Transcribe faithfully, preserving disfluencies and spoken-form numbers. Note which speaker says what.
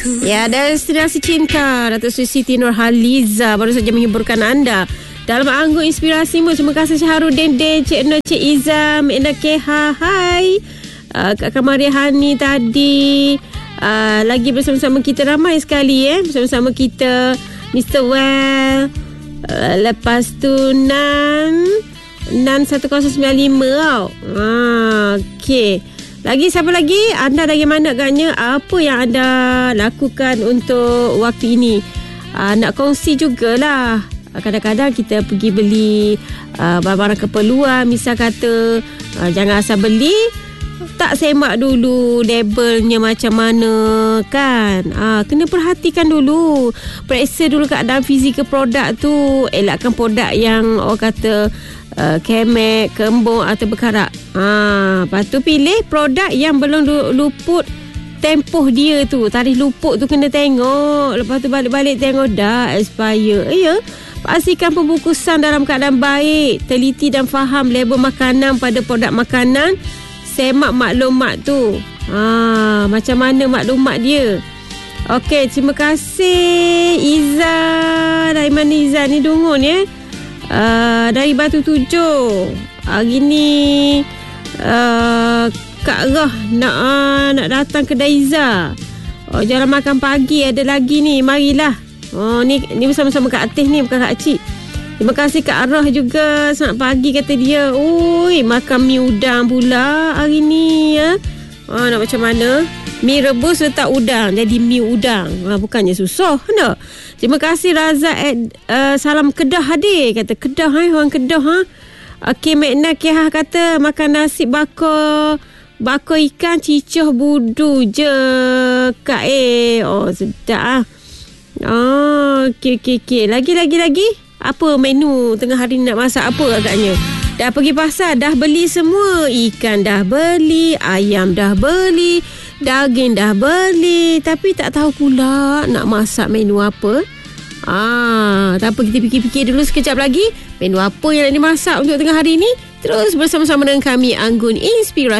Speaker 1: Ya, Destinasi Cinta Datuk Seri Siti Nurhaliza baru saja menghiburkan anda dalam Anggun Inspirasimu. Terima kasih Syahrudin, D, Cik Nur, Cik Izam, Enda Keha, hai uh, Kak Kamaria Hani tadi, uh, lagi bersama-sama kita ramai sekali eh bersama-sama kita Mister Well, uh, lepas tu Nan Nan one oh nine lima tau. ah, Okay, lagi siapa lagi? Anda dari mana agaknya? Apa yang anda lakukan untuk waktu ini? Uh, nak kongsi jugalah. Uh, kadang-kadang kita pergi beli uh, barang-barang keperluan. Misal kata uh, jangan asal beli, tak semak dulu labelnya macam mana kan. uh, Kena perhatikan dulu, periksa dulu keadaan fizikal produk tu. Elakkan produk yang orang kata Uh, kemek, kembung atau berkarat. ha, Lepas tu pilih produk yang belum luput tempoh dia tu. Tarikh luput tu kena tengok. Lepas tu balik-balik tengok dah expire. Ya, pastikan pembungkusan dalam keadaan baik. Teliti dan faham label makanan pada produk makanan. Semak maklumat tu. ha, Macam mana maklumat dia. Okey, terima kasih Iza. Dari mana Iza ni? Dungun ya. Uh, dari Batu Tujuh. Hari ni uh, Kak Roh nak uh, nak datang ke Daiza. Oh, jalan makan pagi ada lagi ni. Marilah. Oh, ni ni bersama-sama Kak Atis ni, bukan Kak Cik. Terima kasih Kak Roh juga. Selamat pagi kata dia. Ui, makan mi udang pula hari ni ya. Oh, nak macam mana? Mi rebus letak udang jadi mi udang. Ha, bukannya susah nak. Terima kasih Razak at, uh, salam Kedah hadir. Kata Kedah hai, orang Kedah ha. Okey, Makna Kehah kata makan nasi bakar bakar ikan cicah budu je Kak eh. Oh, sedap ah. Oh, okey okey okey. Lagi lagi lagi. Apa menu tengah hari ni nak masak apa agaknya? Dah pergi pasar, dah beli semua. Ikan dah beli, ayam dah beli, daging dah beli, tapi tak tahu pula nak masak menu apa. Ah, tak apa, kita fikir-fikir dulu sekejap lagi menu apa yang nak dimasak untuk tengah hari ni. Terus bersama-sama dengan kami Anggun Inspirasi.